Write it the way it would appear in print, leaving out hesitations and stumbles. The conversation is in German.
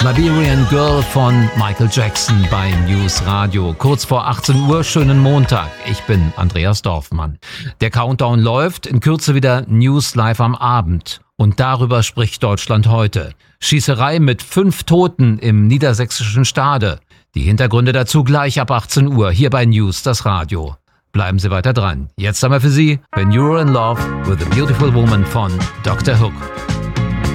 Liberian Girl von Michael Jackson bei News Radio. Kurz vor 18 Uhr, schönen Montag. Ich bin Andreas Dorfmann. Der Countdown läuft, in Kürze wieder News live am Abend. Und darüber spricht Deutschland heute. Schießerei mit 5 Toten im niedersächsischen Stade. Die Hintergründe dazu gleich ab 18 Uhr, hier bei News, das Radio. Bleiben Sie weiter dran. Jetzt haben wir für Sie When You're in Love with a Beautiful Woman von Dr. Hook.